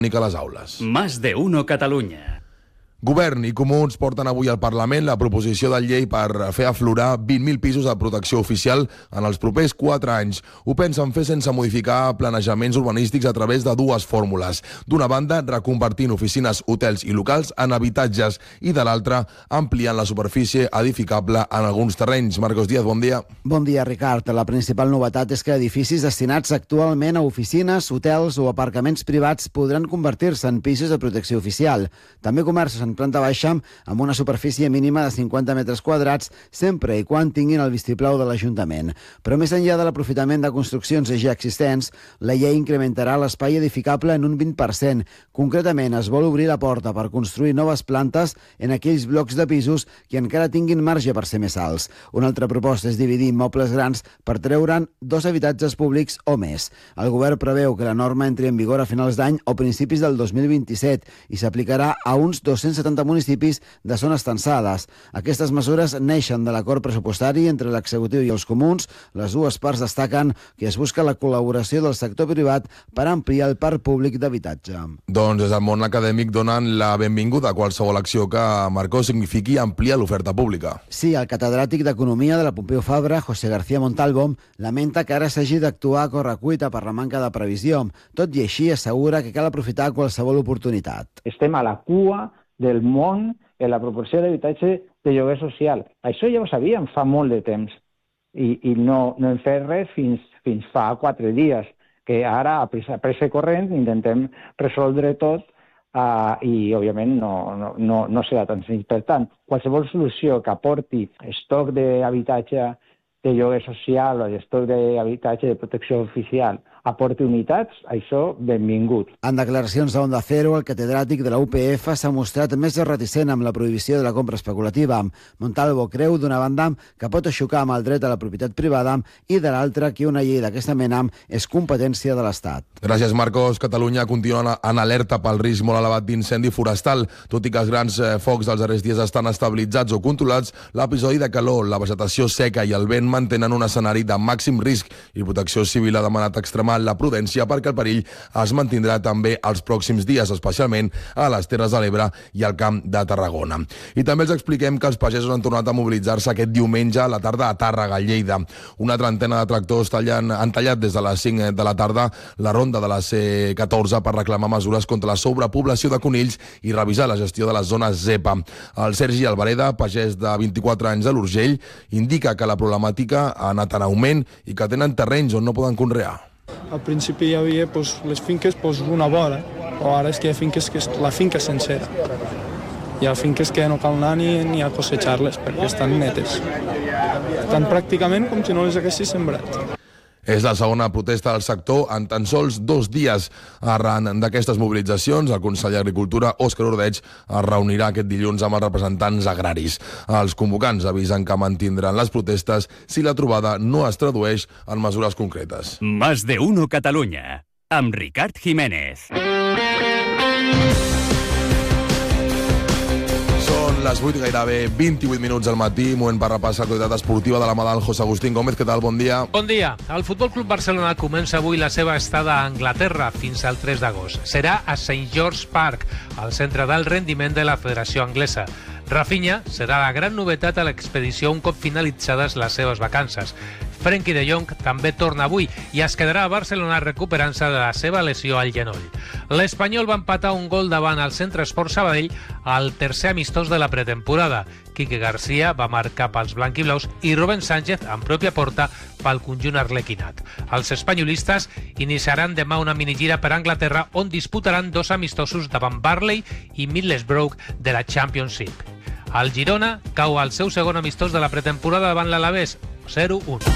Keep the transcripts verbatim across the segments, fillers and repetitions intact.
a les aules. Más de uno Catalunya. Govern i Comuns porten avui al Parlament la proposició de llei per fer aflorar vint mil pisos de protecció oficial en els propers quatre anys. Ho pensen fer sense modificar planejaments urbanístics a través de dues fórmules. D'una banda, reconvertint oficines, hotels i locals en habitatges i de l'altra, ampliant la superfície edificable en alguns terrenys. Marcos Díaz, bon dia. Bon dia, Ricard. La principal novetat és que edificis destinats actualment a oficines, hotels o aparcaments privats podran convertir-se en pisos de protecció oficial. També comerços en planta baixa amb una superfície mínima de cinquanta metres quadrats, sempre i quan tinguin el vistiplau de l'Ajuntament. Però més enllà de l'aprofitament de construccions ja existents, la llei incrementarà l'espai edificable en un vint per cent. Concretament, es vol obrir la porta per construir noves plantes en aquells blocs de pisos que encara tinguin marge per ser més alts. Una altra proposta és dividir immobles grans per treure'n dos habitatges públics o més. El govern preveu que la norma entri en vigor a finals d'any o principis del dos mil vint-i-set i s'aplicarà a uns dos-cents setanta municipis de zones tensades. Aquestes mesures neixen de l'acord pressupostari entre l'executiu i els comuns. Les dues parts destaquen que es busca la col·laboració del sector privat per ampliar el parc públic d'habitatge. Doncs des del món acadèmic donen la benvinguda a qualsevol acció que, Marcó, signifiqui ampliar l'oferta pública. Sí, el catedràtic d'Economia de la Pompeu Fabra, José García Montalvo, lamenta que ara s'hagi d'actuar a correcuita per la manca de previsió. Tot i així, assegura que cal aprofitar qualsevol oportunitat. Estem a la cua del món en la proporció d'habitatge de lloguer social. Això ja ho sabíem fa molt de temps i, i no, no hem fet res fins, fins fa quatre dies, que ara a pressa, a pressa corrent intentem resoldre tot uh, i òbviament no, no, no, no serà tan senzill. Per tant, qualsevol solució que aporti estoc d'habitatge de lloguer social o estoc d'habitatge de protecció oficial aporti unitats, això benvingut. En declaracions a Onda Cero, el catedràtic de la U P F s'ha mostrat més reticent amb la prohibició de la compra especulativa. Montalvo creu, d'una banda, que pot xocar amb el dret a la propietat privada i, de l'altra, que una llei d'aquesta mena és competència de l'Estat. Gràcies, Marcos. Catalunya continua en alerta pel risc molt elevat d'incendi forestal. Tot i que els grans focs dels darrers dies estan estabilitzats o controlats, l'episodi de calor, la vegetació seca i el vent mantenen un escenari de màxim risc i Protecció Civil ha demanat extremar la prudència perquè el perill es mantindrà també els pròxims dies, especialment a les Terres de l'Ebre i al Camp de Tarragona. I també els expliquem que els pagesos han tornat a mobilitzar-se aquest diumenge a la tarda a Tàrrega, a Lleida. Una trentena de tractors tallant, han tallat des de les cinc de la tarda la ronda de la C catorze per reclamar mesures contra la sobrepoblació de conills i revisar la gestió de les zones zepa. El Sergi Alvareda, pagès de vint-i-quatre anys de l'Urgell, indica que la problemàtica ha anat en augment i que tenen terrenys on no poden conrear. Al principi hi havia pues, les finques pues, una vora, o ara és que hi ha finques que és la finca sencera. Hi ha finques que no cal anar ni, ni a cossejar-les perquè estan netes. Estan pràcticament com si no les haguessis sembrat. És la segona protesta del sector en tan sols dos dies. Arran d'aquestes mobilitzacions, el conseller d'Agricultura, Òscar Ordeig, es reunirà aquest dilluns amb els representants agraris. Els convocants avisen que mantindran les protestes si la trobada no es tradueix en mesures concretes. Más de uno Catalunya, amb Ricard Jiménez. Les vuit, gairebé vint-i-vuit minuts al matí, moment per repassar l'actualitat esportiva de la mà del José Agustín Gómez. Què tal? Bon dia. Bon dia. El Futbol Club Barcelona comença avui la seva estada a Anglaterra fins al tres d'agost. Serà a Saint George's Park, al centre d'alt rendiment de la Federació Anglesa. Rafinha serà la gran novetat a l'expedició un cop finalitzades les seves vacances. Frenkie de Jong també torna avui i es quedarà a Barcelona recuperant-se de la seva lesió al genoll. L'Espanyol va empatar un gol davant el Centre Esport Sabadell al tercer amistós de la pretemporada. Quique García va marcar pels blanquiblaus i Rubén Sánchez en pròpia porta pel conjunt arlequinat. Els espanyolistes iniciaran demà una minigira per Anglaterra on disputaran dos amistosos davant Burnley i Middlesbrough de la Championship. El Girona cau al seu segon amistós de la pretemporada davant l'Alavés, zero a un.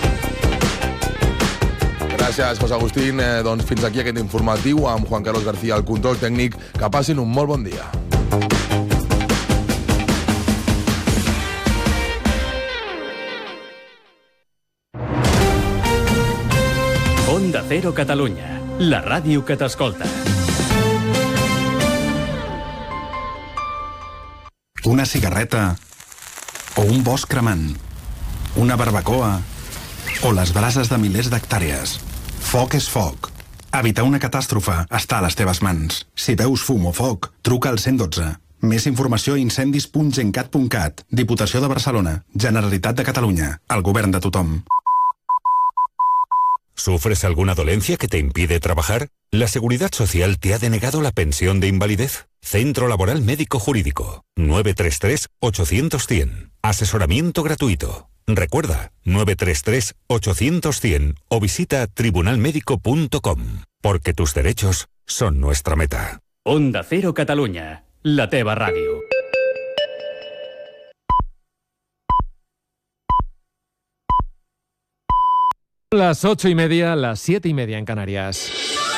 Gràcies, José Agustín. Eh, doncs fins aquí aquest informatiu amb Juan Carlos García, el control tècnic. Que passin un molt bon dia. Onda Cero Catalunya, la ràdio que t'escolta. Una cigarreta o un bosc cremant, una barbacoa o les brases de milers d'hectàrees. Foc és foc. Evitar una catàstrofe està a les teves mans. Si veus fum o foc, truca al cent dotze. Més informació a incendis punt gencat punt cat. Diputació de Barcelona. Generalitat de Catalunya. El govern de tothom. ¿Sufres alguna dolencia que te impide trabajar? ¿La Seguridad Social te ha denegado la pensión de invalidez? Centro Laboral Médico Jurídico. nueve tres tres, ocho cero cero, cien. Asesoramiento gratuito. Recuerda, nueve tres tres, ocho cero cero, cien o visita tribunal médico punto com. Porque tus derechos son nuestra meta. Onda Cero Catalunya, la teva ràdio. Las ocho y media, las siete y media en Canarias.